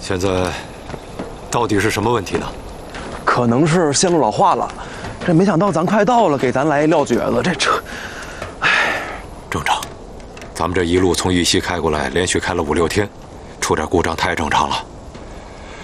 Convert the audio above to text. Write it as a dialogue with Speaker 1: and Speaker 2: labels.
Speaker 1: 现在到底是什么问题呢？
Speaker 2: 可能是线路老化了。这没想到咱快到了，给咱来一撂蹶子，这车，
Speaker 1: 正常。咱们这一路从玉溪开过来，连续开了5、6天，出点故障太正常了。